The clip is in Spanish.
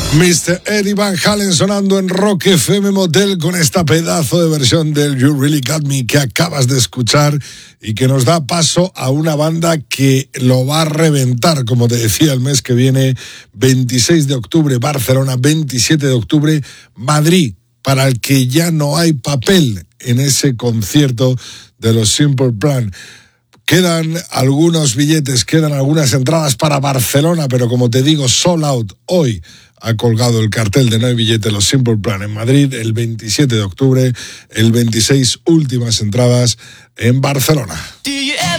Mr. Eddie Van Halen sonando en Rock FM Motel con esta pedazo de versión del You Really Got Me que acabas de escuchar y que nos da paso a una banda que lo va a reventar, como te decía, el mes que viene, 26 de octubre Barcelona, 27 de octubre Madrid, para el que ya no hay papel en ese concierto de los Simple Plan. Quedan algunos billetes, quedan algunas entradas para Barcelona, pero como te digo, sold out. Hoy ha colgado el cartel de no hay billete los Simple Plan en Madrid, el 27 de octubre, el 26 últimas entradas en Barcelona.